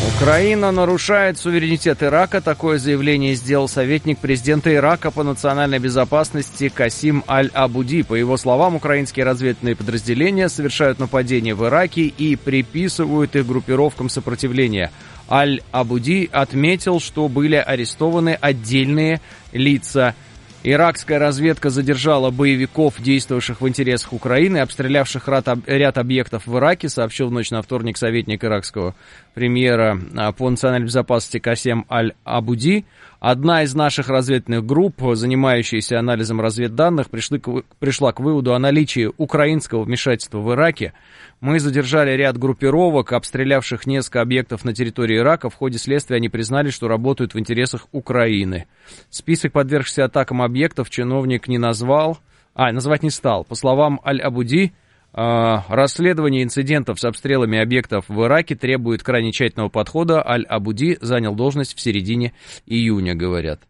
Украина нарушает суверенитет Ирака. Такое заявление сделал советник президента Ирака по национальной безопасности Касим Аль-Абуди. По его словам, украинские разведывательные подразделения совершают нападения в Ираке и приписывают их группировкам сопротивления. Аль-Абуди отметил, что были арестованы отдельные лица. Иракская разведка задержала боевиков, действовавших в интересах Украины, обстрелявших ряд объектов в Ираке, сообщил в ночь на вторник советник иракского премьера по национальной безопасности Касем Аль-Абуди. Одна из наших разведывательных групп, занимающаяся анализом разведданных, пришла к выводу о наличии украинского вмешательства в Ираке. Мы задержали ряд группировок, обстрелявших несколько объектов на территории Ирака. В ходе следствия они признали, что работают в интересах Украины. Список подвергшихся атакам объектов чиновник назвать не стал. По словам Аль-Абуди, расследование инцидентов с обстрелами объектов в Ираке требует крайне тщательного подхода. Аль-Абуди занял должность в середине июня, говорят.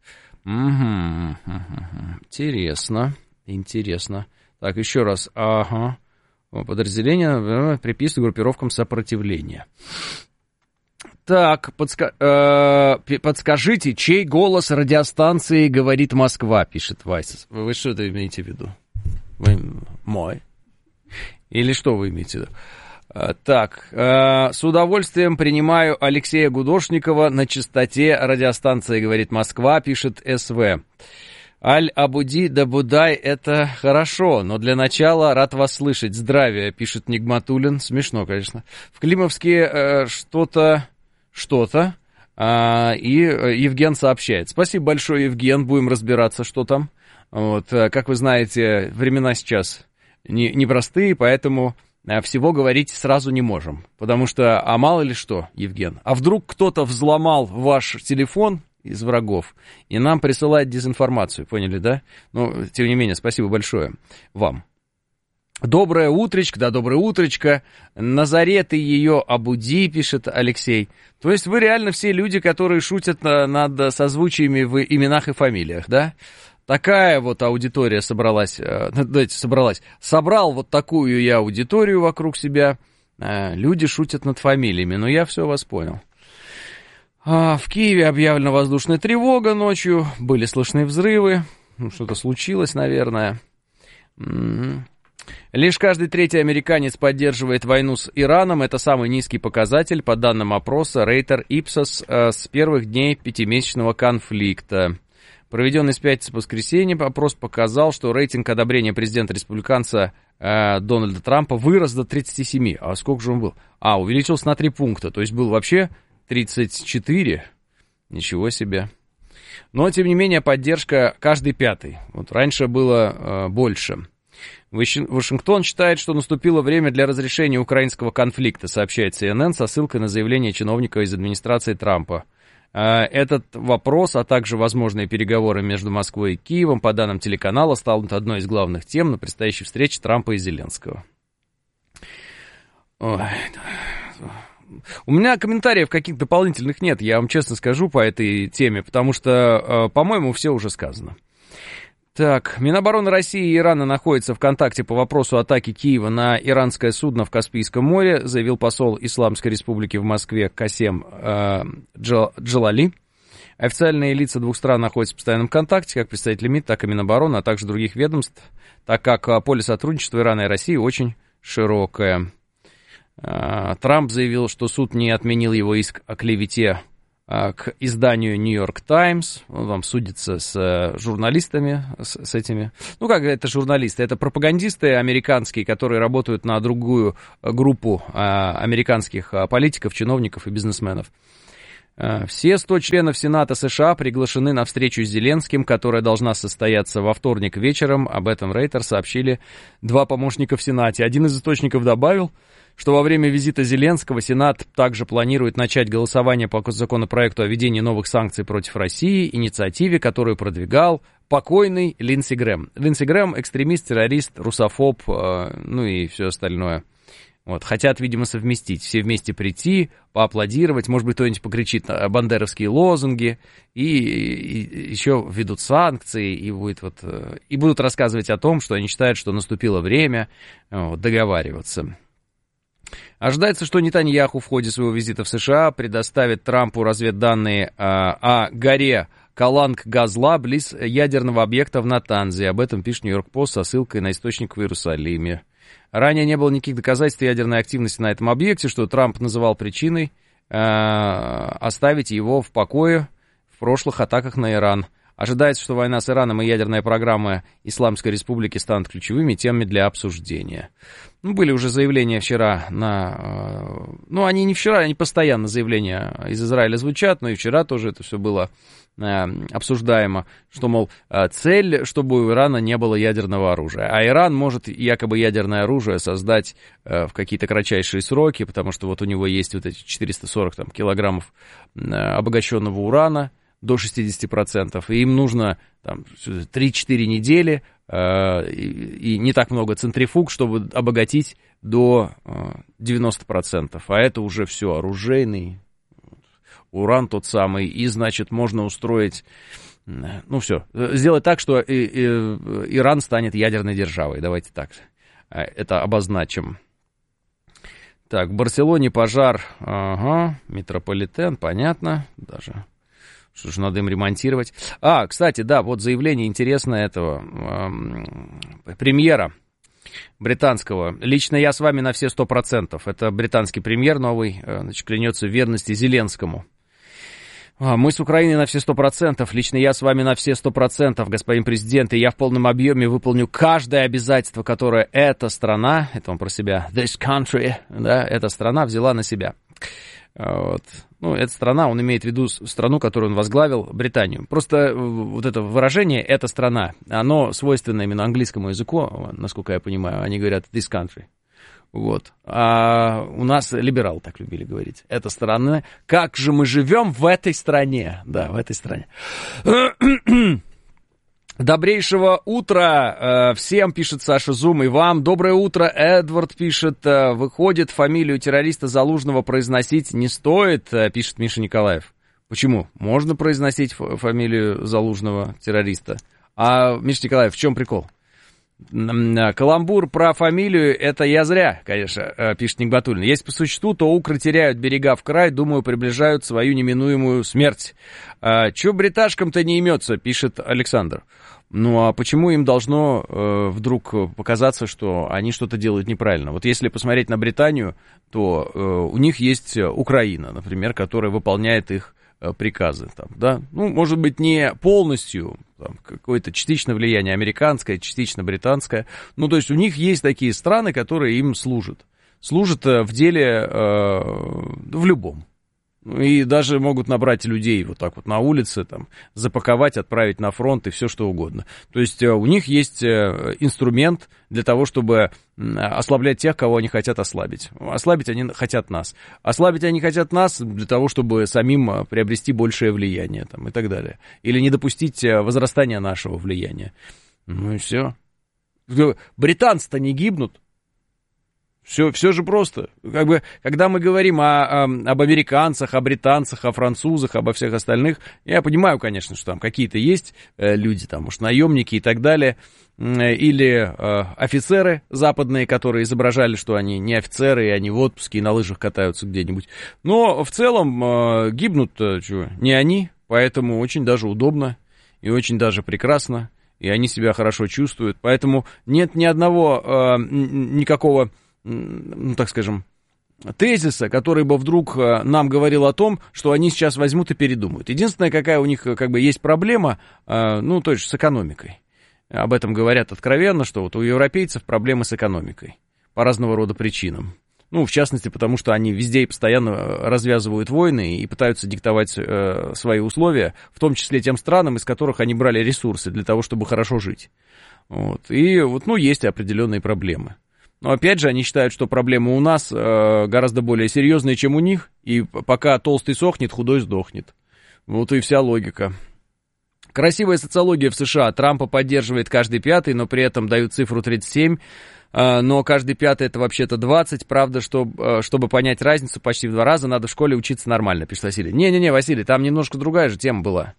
Интересно. Так, еще раз. Подразделение приписывает группировкам сопротивления. Так, подскажите, чей голос радиостанции «Говорит Москва», пишет Вайс. Вы что это имеете в виду? Мой? Или что вы имеете в виду? Так, с удовольствием принимаю Алексея Гудошникова на частоте радиостанции «Говорит Москва», пишет СВ. Аль-Абуди Дабудай, это хорошо, но для начала рад вас слышать. Здравия, пишет Нигматуллин. Смешно, конечно. В Климовске что-то, и Евген сообщает. Спасибо большое, Евген, будем разбираться, что там. Вот, как вы знаете, времена сейчас непростые, поэтому всего говорить сразу не можем. Потому что, мало ли что, Евген, вдруг кто-то взломал ваш телефон из врагов и нам присылает дезинформацию, поняли, да? Но, тем не менее, спасибо большое вам. Доброе утречко. Назарет и ее Абуди, пишет Алексей. То есть вы реально все люди, которые шутят над созвучиями в именах и фамилиях, да? Такая вот аудитория собралась. Собрал вот такую я аудиторию вокруг себя. Люди шутят над фамилиями, но я все вас понял. В Киеве объявлена воздушная тревога ночью, были слышны взрывы, что-то случилось, наверное. Лишь каждый третий американец поддерживает войну с Ираном, это самый низкий показатель, по данным опроса Рейтер Ипсос с первых дней пятимесячного конфликта. Проведенный с пятницы по воскресенье опрос показал, что рейтинг одобрения президента-республиканца Дональда Трампа вырос до 37. А сколько же он был? Увеличился на 3 пункта, то есть был вообще 34, ничего себе. Но, тем не менее, поддержка каждый пятый. Вот раньше было больше. Вашингтон считает, что наступило время для разрешения украинского конфликта, сообщает CNN со ссылкой на заявление чиновника из администрации Трампа. Этот вопрос, а также возможные переговоры между Москвой и Киевом, по данным телеканала, станут одной из главных тем на предстоящей встрече Трампа и Зеленского. У меня комментариев каких-то дополнительных нет, я вам честно скажу, по этой теме, потому что, по-моему, все уже сказано. Так, Минобороны России и Ирана находятся в контакте по вопросу атаки Киева на иранское судно в Каспийском море, заявил посол Исламской Республики в Москве Касем Джалали. Официальные лица двух стран находятся в постоянном контакте, как представители МИД, так и Минобороны, а также других ведомств, так как поле сотрудничества Ирана и России очень широкое. Трамп заявил, что суд не отменил его иск о клевете к изданию «Нью-Йорк Таймс». Он там судится с журналистами, с этими. Ну, как это журналисты? Это пропагандисты американские, которые работают на другую группу американских политиков, чиновников и бизнесменов. Все 100 членов Сената США приглашены на встречу с Зеленским, которая должна состояться во вторник вечером. Об этом Рейтер сообщили 2 помощника в Сенате. Один из источников добавил, что во время визита Зеленского Сенат также планирует начать голосование по законопроекту о введении новых санкций против России, инициативе, которую продвигал покойный Линдси Грэм. Линдси Грэм — экстремист, террорист, русофоб, ну и все остальное. Вот, хотят, видимо, совместить, все вместе прийти, поаплодировать, может быть, кто-нибудь покричит бандеровские лозунги, и еще введут санкции, и будут рассказывать о том, что они считают, что наступило время договариваться. Ожидается, что Нетаньяху в ходе своего визита в США предоставит Трампу разведданные о горе Каланг-Газла близ ядерного объекта в Натанзе. Об этом пишет Нью-Йорк-Пост со ссылкой на источник в Иерусалиме. Ранее не было никаких доказательств ядерной активности на этом объекте, что Трамп называл причиной оставить его в покое в прошлых атаках на Иран. Ожидается, что война с Ираном и ядерная программа Исламской Республики станут ключевыми темами для обсуждения. Были уже заявления вчера они не вчера, они постоянно заявления из Израиля звучат, но и вчера тоже это все было обсуждаемо, что, мол, цель, чтобы у Ирана не было ядерного оружия. А Иран может якобы ядерное оружие создать в какие-то кратчайшие сроки, потому что вот у него есть вот эти 440 килограммов обогащенного урана, до 60%, и им нужно 3-4 недели и не так много центрифуг, чтобы обогатить до 90%. А это уже все оружейный уран тот самый, и, значит, можно устроить, сделать так, что Иран станет ядерной державой. Давайте так это обозначим. Так, в Барселоне пожар, метрополитен, понятно, даже... Что же, надо им ремонтировать. Кстати, да, вот заявление интересное этого премьера британского. Лично я с вами на все 100%. Это британский премьер новый, клянется в верности Зеленскому. Мы с Украиной на все 100%. Лично я с вами на все 100%, господин президент. И я в полном объеме выполню каждое обязательство, которое эта страна, это он про себя, this country, да, эта страна взяла на себя. Вот. Эта страна, он имеет в виду страну, которую он возглавил, Британию. Просто вот это выражение «эта страна», оно свойственно именно английскому языку, насколько я понимаю. Они говорят «this country». Вот. А у нас либералы так любили говорить. «Эта страна». Как же мы живем в этой стране? Да, в этой стране. Добрейшего утра всем, пишет Саша Зум, и вам. Доброе утро, Эдвард пишет. Выходит, фамилию террориста Залужного произносить не стоит, пишет Миша Николаев. Почему? Можно произносить фамилию Залужного террориста. А, Миша Николаев, в чем прикол? Каламбур про фамилию, это я зря, конечно, пишет Нигбатуллин. Если по существу, то укры теряют берега в край, думаю, приближают свою неминуемую смерть. Чё бриташкам-то не имется, пишет Александр. А почему им должно вдруг показаться, что они что-то делают неправильно? Вот если посмотреть на Британию, то у них есть Украина, например, которая выполняет их приказы. Да? Может быть, не полностью, какое-то частичное влияние американское, частично британское. То есть у них есть такие страны, которые им служат. Служат в деле, в любом. И даже могут набрать людей вот так вот на улице, запаковать, отправить на фронт и все что угодно. То есть у них есть инструмент для того, чтобы ослаблять тех, кого они хотят ослабить. Ослабить они хотят нас. Ослабить они хотят нас для того, чтобы самим приобрести большее влияние и так далее. Или не допустить возрастания нашего влияния. И все. Британцы-то не гибнут. Все же просто. Когда мы говорим об американцах, о британцах, о французах, обо всех остальных, я понимаю, конечно, что там какие-то есть люди, может, наемники и так далее, или офицеры западные, которые изображали, что они не офицеры, и они в отпуске и на лыжах катаются где-нибудь. Но в целом гибнут не они, поэтому очень даже удобно и очень даже прекрасно, и они себя хорошо чувствуют. Поэтому нет ни одного, никакого... так скажем, тезиса, который бы вдруг нам говорил о том, что они сейчас возьмут и передумают. Единственная, какая у них есть проблема, то есть с экономикой. Об этом говорят откровенно, что вот у европейцев проблемы с экономикой по разного рода причинам. В частности, потому что они везде и постоянно развязывают войны и пытаются диктовать свои условия, в том числе тем странам, из которых они брали ресурсы для того, чтобы хорошо жить. Есть определенные проблемы. Но опять же, они считают, что проблемы у нас гораздо более серьезные, чем у них, и пока толстый сохнет, худой сдохнет. Вот и вся логика. Красивая социология в США. Трампа поддерживает каждый пятый, но при этом дают цифру 37, но каждый пятый это вообще-то 20. Правда, чтобы понять разницу почти в 2 раза, надо в школе учиться нормально, пишет Василий. Не-не-не, Василий, там немножко другая же тема была.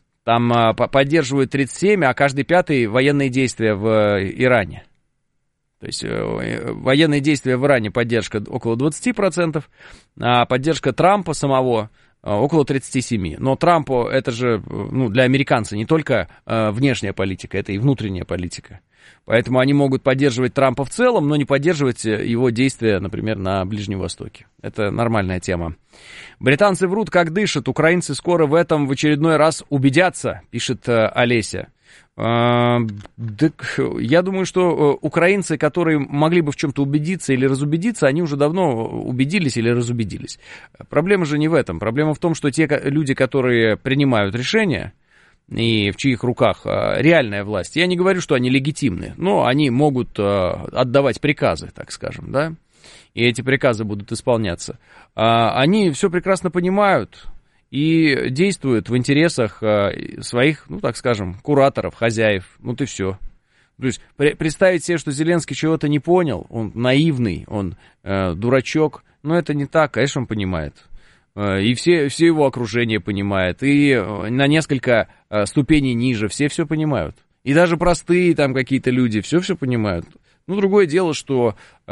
Там поддерживают 37, а каждый пятый военные действия в Иране. То есть военные действия в Иране поддержка около 20%, а поддержка Трампа самого около 37%. Но Трампу это же, ну, для американца не только внешняя политика, это и внутренняя политика. Поэтому они могут поддерживать Трампа в целом, но не поддерживать его действия, например, на Ближнем Востоке. Это нормальная тема. Британцы врут, как дышат. Украинцы скоро в этом в очередной раз убедятся, пишет Олеся. Я думаю, что украинцы, которые могли бы в чем-то убедиться или разубедиться, они уже давно убедились или разубедились. Проблема же не в этом. Проблема в том, что те люди, которые принимают решения, и в чьих руках реальная власть, я не говорю, что они легитимны, но они могут отдавать приказы, так скажем, да, и эти приказы будут исполняться. Они все прекрасно понимают и действуют в интересах своих, ну, так скажем, кураторов, хозяев, вот и все. То есть представить себе, что Зеленский чего-то не понял, он наивный, он дурачок, но это не так, конечно, он понимает. И все его окружение понимает, и на несколько ступеней ниже все понимают. И даже простые там какие-то люди все понимают. Ну, другое дело, что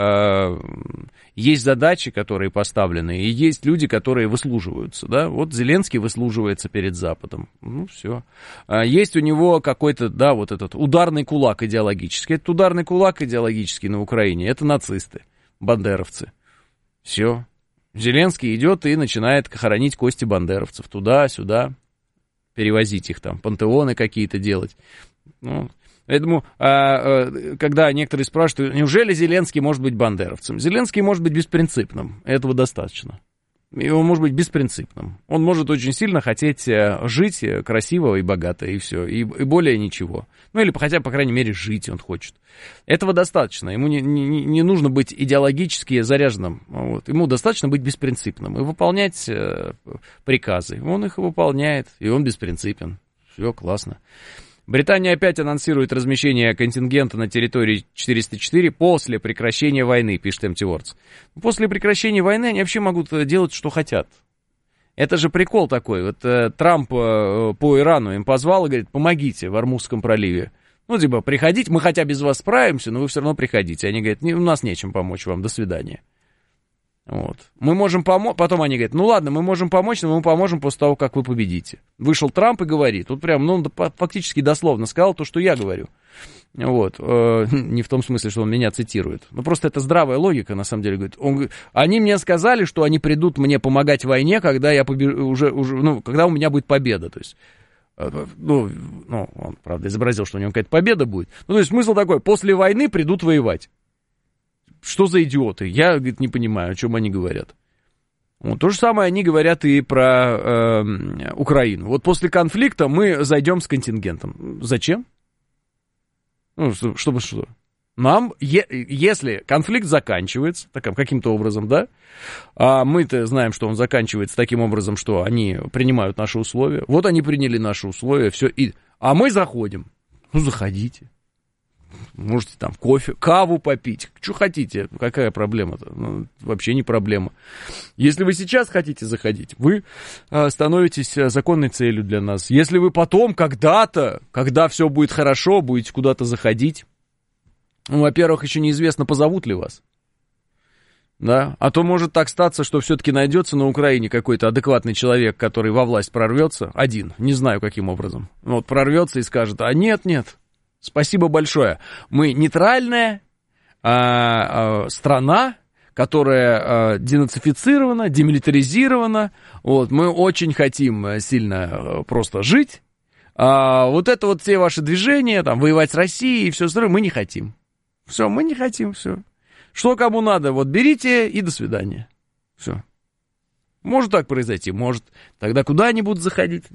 есть задачи, которые поставлены, и есть люди, которые выслуживаются, да. Вот Зеленский выслуживается перед Западом, ну, все. Есть у него какой-то, да, вот этот ударный кулак идеологический. Этот ударный кулак идеологический на Украине, это нацисты, бандеровцы. Все. Зеленский идет и начинает хоронить кости бандеровцев туда-сюда, перевозить их там, пантеоны какие-то делать. Ну, поэтому, когда некоторые спрашивают, неужели Зеленский может быть бандеровцем? Зеленский может быть беспринципным, этого достаточно. И он может быть беспринципным. Он может очень сильно хотеть жить красиво и богато, и все, и более ничего. Ну, или хотя, по крайней мере, жить он хочет. Этого достаточно. Ему не нужно быть идеологически заряженным. Вот. Ему достаточно быть беспринципным и выполнять приказы. Он их выполняет, и он беспринципен. Все, классно. Британия опять анонсирует размещение контингента на территории 404 после прекращения войны, пишет Empty Words. После прекращения войны они вообще могут делать, что хотят. Это же прикол такой. Вот Трамп по Ирану им позвал и говорит, помогите в Ормузском проливе. Ну, типа, приходите, мы хотя без вас справимся, но вы все равно приходите. Они говорят, у нас нечем помочь вам, до свидания. Вот. Мы можем помочь, потом они говорят, ну ладно, мы можем помочь, но мы поможем после того, как вы победите. Вышел Трамп и говорит, тут прям, ну, фактически дословно сказал то, что я говорю. Вот. Не в том смысле, что он меня цитирует. Ну, просто это здравая логика, на самом деле. Говорит, они мне сказали, что они придут мне помогать в войне, когда я когда у меня будет победа. То есть, ну, он, правда, изобразил, что у него какая-то победа будет. Ну, то есть смысл такой, после войны придут воевать. Что за идиоты? Я, говорит, не понимаю, о чем они говорят. Вот, то же самое они говорят и про Украину. Вот после конфликта мы зайдем с контингентом. Зачем? Ну, чтобы что? Нам, если конфликт заканчивается, каким-то образом, да, а мы-то знаем, что он заканчивается таким образом, что они принимают наши условия. Вот они приняли наши условия, все. А мы заходим. Ну, заходите. Можете там кофе, каву попить, что хотите, какая проблема-то, ну, вообще не проблема. Если вы сейчас хотите заходить, вы становитесь законной целью для нас. Если вы потом, когда-то, когда все будет хорошо, будете куда-то заходить, ну, во-первых, еще неизвестно, позовут ли вас, да, а то может так статься, что все-таки найдется на Украине какой-то адекватный человек, который во власть прорвется, один, не знаю каким образом, вот прорвется и скажет, а нет, спасибо большое. Мы нейтральная страна, которая денацифицирована, демилитаризирована. Вот, мы очень хотим сильно просто жить. Вот это вот все ваши движения, там, воевать с Россией и все остальное, мы не хотим. Все, мы не хотим, все. Что кому надо, вот берите и до свидания. Все. Может так произойти, может. Тогда куда они будут заходить?